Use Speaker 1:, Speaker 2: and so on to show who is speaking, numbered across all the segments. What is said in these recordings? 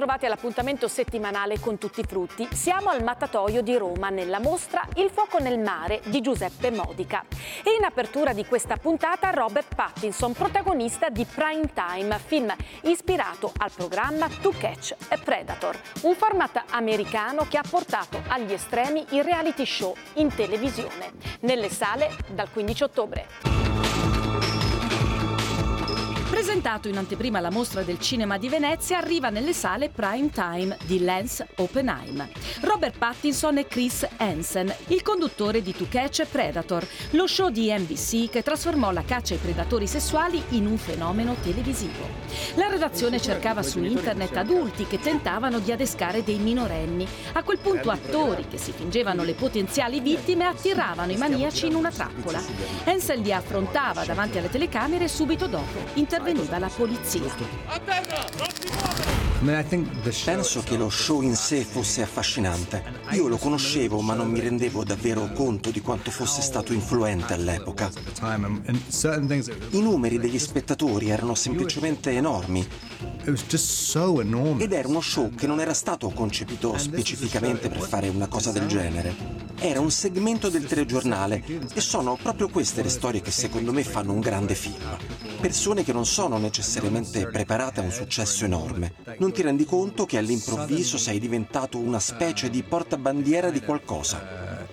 Speaker 1: bentrovati all'appuntamento settimanale con Tutti i Frutti. Siamo al Mattatoio di Roma nella mostra Il fuoco nel mare di Giuseppe Modica. E in apertura di questa puntata Robert Pattinson, protagonista di Prime Time, film ispirato al programma To Catch a Predator, un format americano che ha portato agli estremi il reality show in televisione. Nelle sale dal 15 ottobre. Presentato in anteprima alla Mostra del Cinema di Venezia, arriva nelle sale Prime Time di Lance Oppenheim. Robert Pattinson e Chris Hansen, il conduttore di To Catch a Predator, lo show di NBC che trasformò la caccia ai predatori sessuali in un fenomeno televisivo. La redazione cercava su internet adulti che tentavano di adescare dei minorenni. A quel punto attori che si fingevano le potenziali vittime attiravano i maniaci in una trappola. Hansen li affrontava davanti alle telecamere e subito dopo interveniva la polizia.
Speaker 2: Penso che lo show in sé fosse affascinante. Io lo conoscevo, ma non mi rendevo davvero conto di quanto fosse stato influente all'epoca. I numeri degli spettatori erano semplicemente enormi. Ed era uno show che non era stato concepito specificamente per fare una cosa del genere. Era un segmento del telegiornale e sono proprio queste le storie che secondo me fanno un grande film. Persone che non sono necessariamente preparate a un successo enorme. Non ti rendi conto che all'improvviso sei diventato una specie di portabandiera di qualcosa.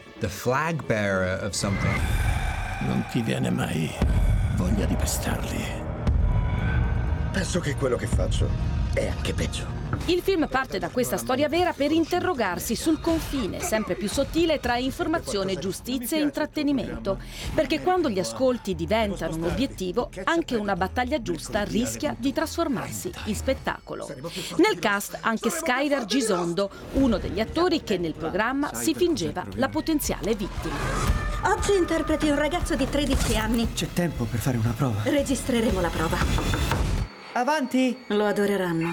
Speaker 3: Non ti viene mai voglia di pestarli?
Speaker 4: Penso che quello che faccio è anche peggio.
Speaker 1: Il film parte da questa storia vera per interrogarsi sul confine sempre più sottile tra informazione, giustizia e intrattenimento, perché quando gli ascolti diventano un obiettivo, anche una battaglia giusta rischia di trasformarsi in spettacolo. Nel cast anche Skyler Gisondo, uno degli attori che nel programma si fingeva la potenziale vittima.
Speaker 5: Oggi interpreti un ragazzo di 13 anni.
Speaker 6: C'è tempo per fare una prova.
Speaker 5: Registreremo la prova.
Speaker 6: Avanti!
Speaker 5: Lo adoreranno.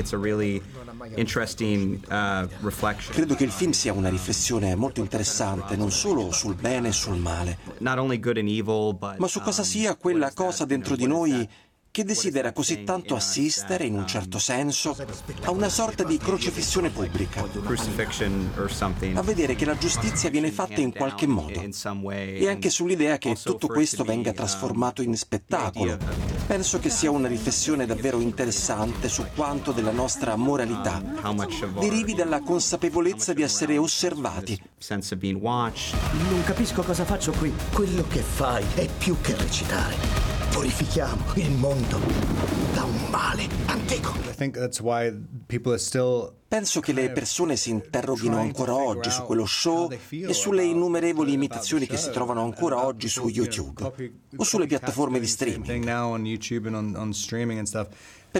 Speaker 2: Credo che il film sia una riflessione molto interessante, non solo sul bene e sul male, ma su cosa sia quella cosa dentro di noi che desidera così tanto assistere, in un certo senso, a una sorta di crocifissione pubblica, a vedere che la giustizia viene fatta in qualche modo, e anche sull'idea che tutto questo venga trasformato in spettacolo. Penso che sia una riflessione davvero interessante su quanto della nostra moralità derivi dalla consapevolezza di essere osservati.
Speaker 6: Non capisco cosa faccio qui.
Speaker 4: Quello che fai è più che recitare. Purifichiamo il mondo da un male antico.
Speaker 2: Penso che le persone si interroghino ancora oggi su quello show e sulle innumerevoli imitazioni che si trovano ancora oggi su YouTube o sulle piattaforme di streaming.